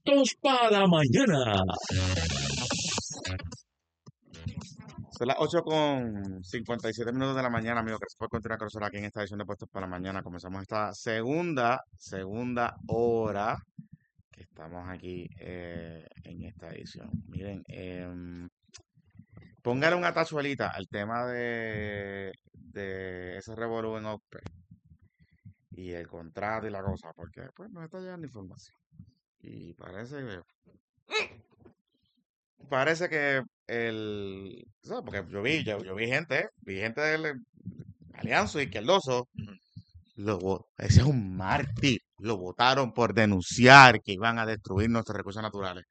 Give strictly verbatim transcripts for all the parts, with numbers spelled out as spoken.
Datos para mañana. Son las ocho con cincuenta y siete minutos de la mañana, amigo. Gracias por continuar con nosotros aquí en esta edición de Puestos para Mañana. Comenzamos esta segunda, segunda hora que estamos aquí eh, en esta edición. Miren, em, póngale una tachuelita al tema de, de ese revolú en Ocpe y el contrato y la cosa, porque pues nos está llegando información. Y parece que parece que el, ¿sabes? Porque yo vi, yo, yo vi gente, vi gente del Alianza Izquierdoso, lo, vo- ese es un mártir, lo votaron por denunciar que iban a destruir nuestros recursos naturales.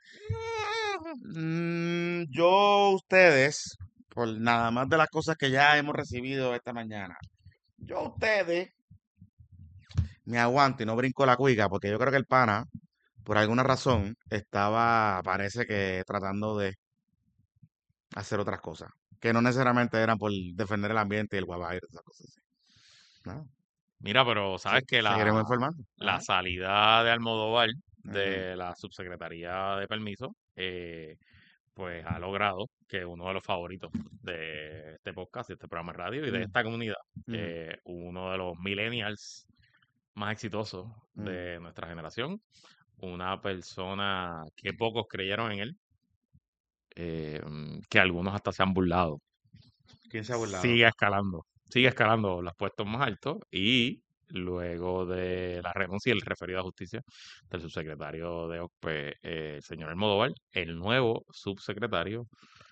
Mm, yo, ustedes, por nada más de las cosas que ya hemos recibido esta mañana, yo, ustedes, me aguanto y no brinco la cuica, porque yo creo que el pana, por alguna razón, estaba, parece que tratando de hacer otras cosas, que no necesariamente eran por defender el ambiente y el guabairo, esas cosas así. No, Mira, pero se- sabes que seguiremos la, informando. la Ajá. salida de Almodóvar Ujú. de la subsecretaría de permiso, eh, pues ha logrado que uno de los favoritos de este podcast, de este programa de radio y de Mm, esta comunidad, ujú, eh, uno de los millennials más exitosos mm. de nuestra generación, una persona que pocos creyeron en él, eh, que algunos hasta se han burlado, ¿Quién se ha burlado? sigue escalando, sigue escalando los puestos más altos y luego de la renuncia y el referido a justicia del subsecretario de Ocpe, eh, el señor Almodóvar, el nuevo subsecretario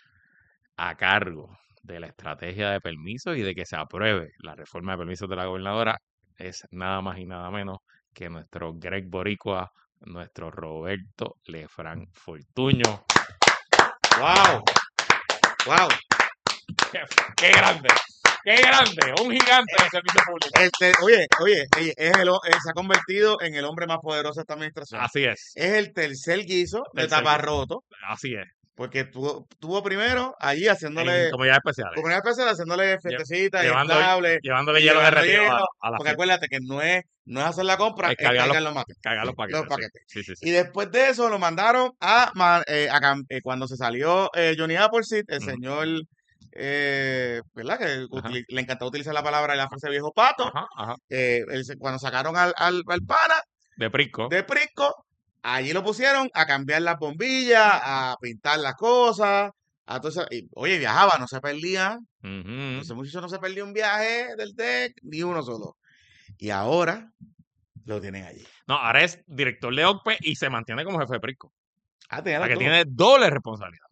a cargo de la estrategia de permisos y de que se apruebe la reforma de permisos de la gobernadora es nada más y nada menos que nuestro Greg Boricua, nuestro Roberto Lefranc Fortuño. ¡Wow! ¡Wow! ¡Qué, qué grande! ¡Qué grande! Un gigante del servicio público. Este, oye, oye, oye, es el, ho- eh, se ha convertido en el hombre más poderoso de esta administración. Así es, Es el tercer guiso de Tercer guiso. taparroto, así es. porque tuvo, tuvo primero allí En haciéndole, comunidades especiales. comunidad especial, haciéndole Lle- fiestecitas, llevando, inflables, llevándole y hielo llevando derretido a, hielo, a la porque fiesta. acuérdate que no es, no es hacer la compra, Es es cargar los, cargar los mates, cargar los paquetes. los paquetes. Sí, sí, sí. Y sí. después de eso lo mandaron a, ma- eh, a cam- eh, cuando se salió eh, Johnny Appleseed, el Ujú. señor, eh, ¿verdad? Que Ajá, utili- le encantó utilizar la palabra y la frase viejo pato. ajá, ajá. eh, él se- cuando sacaron al, al, al pana De Prisco. de Prisco, allí lo pusieron a cambiar las bombillas, a pintar las cosas, a todo eso. Y, oye, viajaba, no se perdía. Ujú. Ese muchacho no se perdió un viaje del T E C, ni uno solo. Y ahora lo tienen allí. No, ahora es director de Ocpe y se mantiene como jefe de Prisco. Ah, O tenía sea las que dos. tiene doble responsabilidad.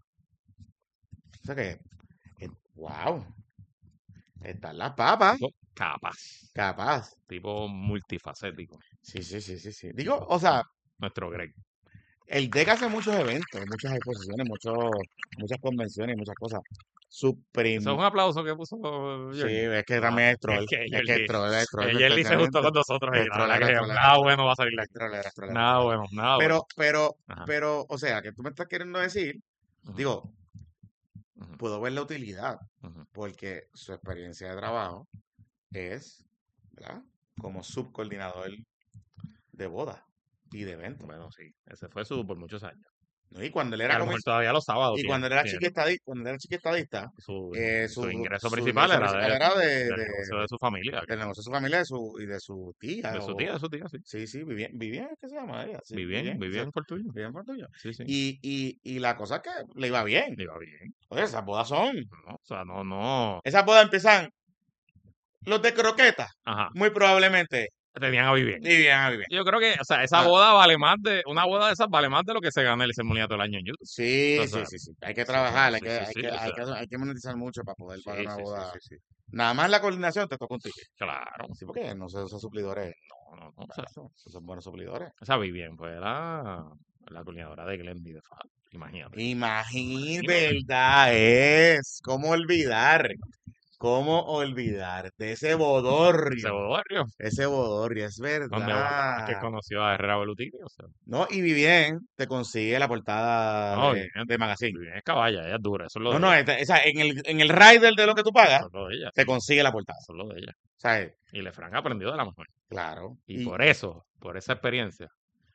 O sea que, que, wow, están las papas, Tipo capaz. capaz. Tipo multifacético. Sí, sí, sí, sí, sí. Digo, o sea, Nuestro Greg. el D E C hace muchos eventos, muchas exposiciones, muchos, muchas convenciones, muchas cosas. Su prim... Eso es un aplauso que puso Sí, Jordi. es que Ah, también es es troll. que Es que Jordi, es troll, es troll, eh, es Jordi se juntó especialmente. con nosotros y Es la troll, verdad es que troll, es nada troll. bueno va a salir de Es aquí. troll, es troll, es Nada troll. bueno, nada bueno. Pero, pero, Ajá. pero, o sea, que tú me estás queriendo decir, Ujú, digo, ujú, puedo ver la utilidad, ujú. porque su experiencia de trabajo es, ¿verdad? Como subcoordinador de bodas y de eventos. Bueno, sí, ese fue su por muchos años. ¿No? Y cuando él Y era a lo mejor comis- todavía los sábados y tiene, cuando él era tiene chiquistadista, cuando él era chiquistadista, su, eh, su su, ingreso su principal ingreso era, principal de, era de, del de- negocio de su familia, del negocio de su familia de su, y de su tía. de su o- tía, de su tía, sí. Sí, sí, Vivien, Vivien, ¿qué se llama ella? Sí, Vivien, Vivien, Vivien sí, por tuyo. Vivien Fortuño. Sí, sí. Y, y, y la cosa es que le iba bien. Le iba bien. Oye, esas bodas son. ¿No? O sea, no, no. Esas bodas empiezan. Los de croqueta, Ajá. muy probablemente. Tenían a Vivien. Vivían a Vivien. Yo creo que, o sea, esa Ah. boda vale más de, una boda de esas vale más de lo que se gana el ceremoniato del año en YouTube. Sí, O sí, sea, sí, sí. Hay que sí, trabajar, hay sí, que, sí, hay sí, que, o hay sea, que, hay que monetizar mucho para poder sí, pagar una sí, sí, boda. sí, sí. Nada más la coordinación te toca un ticket. Claro. Sí, porque no se usan suplidores. No, no, no. O sea, Eso, esos son buenos suplidores. esa Vivien, pues era la coordinadora de Glenby de Fat. Imagínate. Imagín, Imagínate. verdad es. ¿Cómo olvidar? ¿Cómo olvidar de ese Ese bodorrio? bodorrio. Ese bodorrio, es Donde Guatemala que verdad. conoció a Herrera Belutini, o sea. No, y Vivien te consigue la portada No, de, Vivien, de Magazine. Vivien es caballa, ella es dura, eso es lo No, de no, ella. esta- esa, en el, en el rider de lo que tú pagas, Eso es lo de ella. te Eso, consigue la portada. eso es lo de ella. ¿Sabes? Y Lefranc aprendió de la mejor. Claro. Y Y por eso, por esa experiencia,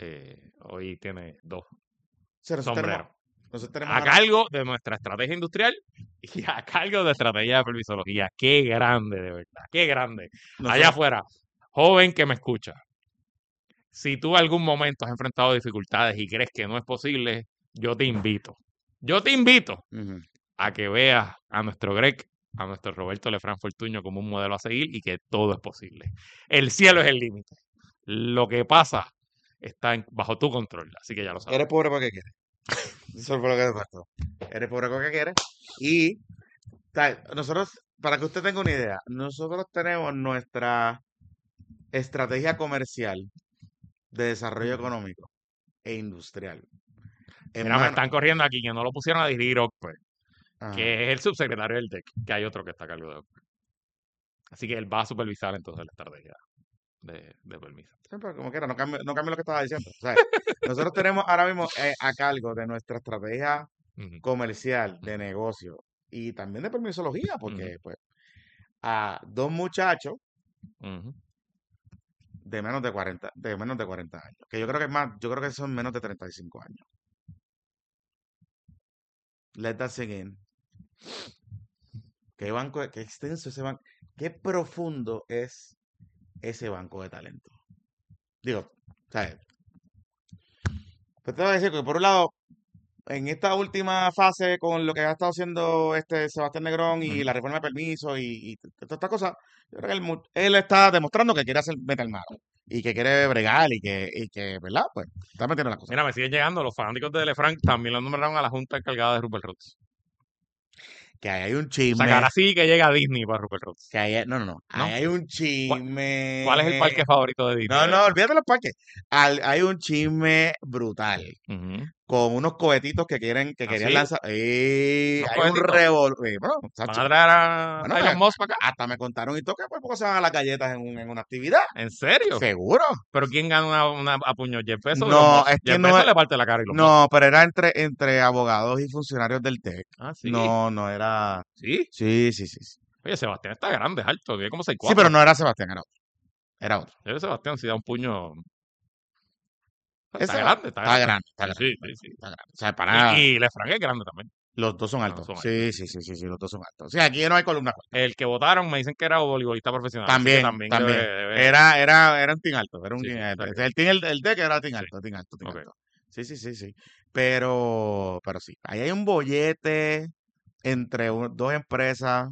eh, hoy tiene dos Sí, nosotros tenemos, sombreros. nosotros tenemos A ahora, cargo de nuestra estrategia industrial y a cargo de estrategia de permisología. Qué grande, de verdad. Qué grande. Allá nosotros, afuera, joven que me escucha, si tú algún momento has enfrentado dificultades y crees que no es posible, yo te invito. Yo te invito ujú, a que veas a nuestro Greg, a nuestro Roberto Lefranc Fortuño como un modelo a seguir y que todo es posible. El cielo es el límite. Lo que pasa está en- bajo tu control, así que ya lo sabes. eres pobre porque quieres. Eso fue lo que te pasó. Eres pobre porque quieres. Y tal, nosotros, para que usted tenga una idea, nosotros tenemos nuestra estrategia comercial de desarrollo económico e industrial. En Mira, me mano, están corriendo aquí que no lo pusieron a dirigir Ocpe, ajá. que es el subsecretario del D E C, que hay otro que está a cargo de Ocpe. Así que él va a supervisar entonces la estrategia de, de permiso. Sí, pero como quiera, no cambio, no cambio lo que estaba diciendo. O sea, nosotros tenemos ahora mismo eh, a cargo de nuestra estrategia Ujú, comercial, de ujú, negocio y también de permisología, ujú, porque pues a dos muchachos ujú. de menos de cuarenta, de menos de cuarenta años, que yo creo que es más, yo creo que son menos de treinta y cinco años. Let that sink in. Qué banco, qué extenso ese banco, qué profundo es ese banco de talento. Digo, ¿sabes? Pues te voy a decir que por un lado, en esta última fase con lo que ha estado haciendo este Sebastián Negrón y Ujú. la reforma de permisos y, y t- todas estas cosas, yo creo que él, mu- él está demostrando que quiere hacer meter mano y que quiere bregar y que, y que, ¿verdad? Pues está metiendo las cosas. Mira, me siguen llegando. Los fanáticos de Lefranc también lo nombraron a la junta encargada de Rupert Roots. Que ahí hay un O sea, que chisme, ahora sí que llega a Disney para Rupert Roots, que ahí, no, no, no, ahí ¿no? hay un ¿Cuál, cuál es el chisme. parque favorito de Disney? No, De no, Lefranc? olvídate los parques. Al- hay un chisme brutal. Ujú. Con unos cohetitos que quieren, que ¿Ah, querían sí? lanzar. ¡Ey! ¿Unos Hay un cohetitos? revol... eh, Bueno, ¿Van chacho. a traer a, Bueno, a me- Elon Musk para acá? hasta me contaron y todo que por poco se van a las galletas en, un- en una actividad. ¿En serio? Seguro. ¿Pero quién gana una, una a puño? ¿Jeff Bezos o Elon No, Musk? es que Jeff no Bezos es. le parte la cara a Elon Musk. No, pero era entre, entre abogados y funcionarios del T E C. Ah, sí. No, no era. Sí. Sí, sí, sí. Sí, Oye, Sebastián está grande, es alto, tiene como seis sí, pero cuatro. no era Sebastián, era otro. Era otro. Ese Sebastián si da un puño. Está Ese va. grande, está Está grande. grande, está Sí, grande, sí, está sí, grande, sí. está grande. O sea, para Y, nada. y Lefranc es grande también. Los dos son Ah, altos. son altos, Sí, sí, sí, sí. sí, sí, sí, los dos son altos. Sí, aquí no hay columna corta. El que votaron me dicen que era voleibolista profesional, así que También, también debe, también. debe. Era, era, era un team alto, era un Sí, team sí, o alto. sea que. El team, el, el de que era team Sí, alto, team alto, team ok. alto. Sí, sí, sí, sí. Pero, pero sí, ahí hay un bollete entre un- dos empresas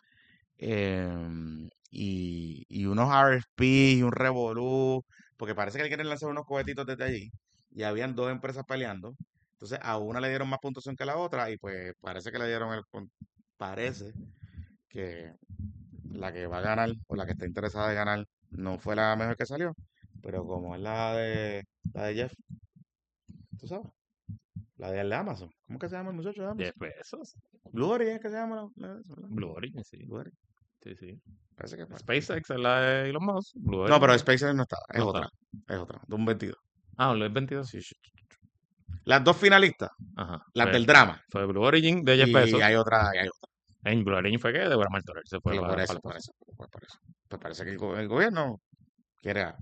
em, y, y unos R F P y un revolú, porque parece que quieren lanzar unos cohetitos desde allí y habían dos empresas peleando. Entonces a una le dieron más puntuación que a la otra y pues parece que le dieron el, pun- parece que la que va a ganar o la que está interesada de ganar no fue la mejor que salió, pero como es la de la de Jeff, tú sabes, la de, la de Amazon. ¿Cómo que se llama el muchacho de Jeff Amazon? Bezos, Blue Origin es que se llama la, la- la- Blue Origin, sí. Blue Origin. Sí, sí. Parece que fue. SpaceX es la de Elon Musk, Blue No, pero Origin SpaceX no está, es no otra, está. es otra, de un veintidós. Ah, el veintidós. Sí, sí, sí, sí. Las dos finalistas, Ajá. las Fue, del drama, fue Blue Origin de Jeff y Bezos. hay otra, y hay otra. En Blue Origin fue que Deborah Martorell se fue Pero por para, eso, el por espacio. eso, pues por eso. Pues parece que el, go- el gobierno quiere a,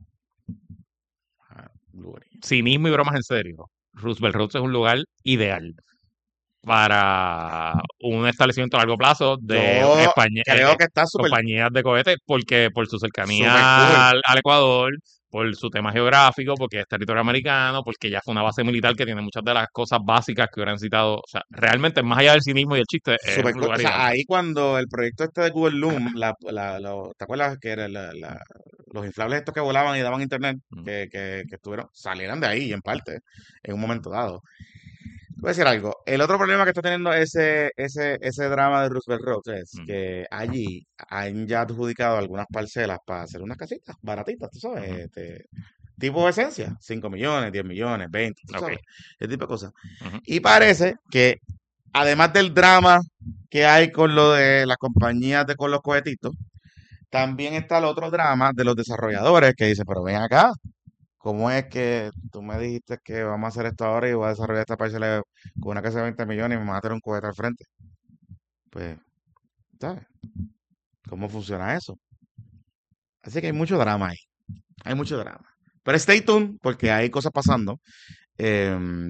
a Blue Origin. Cinismo y bromas en serio. Roosevelt Roads es un lugar ideal para un establecimiento a largo plazo de Yo España- eh, creo eh, que está súper, compañías de cohetes, porque por su súper cercanía cool. al, al Ecuador, por su tema geográfico, porque es territorio americano, porque ya fue una base militar que tiene muchas de las cosas básicas que hubieran citado. O sea, realmente, más allá del cinismo y el chiste, es Súper un cool. O lugar ideal. sea, ahí cuando el proyecto este de Google Loom, la, la, lo- ¿te acuerdas que era la- la- los inflables estos que volaban y daban internet, Mm. que, que, que estuvieron, salieran de ahí en parte, en un momento dado? Voy a decir algo. El otro problema que está teniendo ese, ese, ese drama de Roosevelt Roads es Mm. que allí han ya adjudicado algunas parcelas para hacer unas casitas baratitas, tú sabes, Ujú. este, tipo esencia, cinco millones, diez millones, veinte, tú Ok. sabes, ese tipo de cosas. Ujú. Y parece que además del drama que hay con lo de las compañías de con los cohetitos, también está el otro drama de los desarrolladores que dicen, pero ven acá, ¿cómo es que tú me dijiste que vamos a hacer esto ahora y voy a desarrollar esta parcela con una casa de veinte millones y me van a tener un cohete al frente? Pues, ¿sabes? ¿Cómo funciona eso? Así que hay mucho drama ahí. Hay mucho drama. Pero stay tuned porque hay cosas pasando. Em,